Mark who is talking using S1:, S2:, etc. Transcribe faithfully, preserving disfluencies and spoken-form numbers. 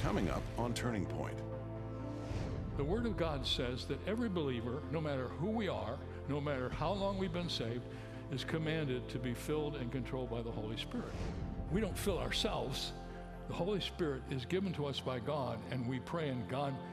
S1: Coming up on Turning Point.
S2: The Word of God says that every believer, no matter who we are, no matter how long we've been saved, is commanded to be filled and controlled by the Holy Spirit. We don't fill ourselves. The Holy Spirit is given to us by God, and we pray, and God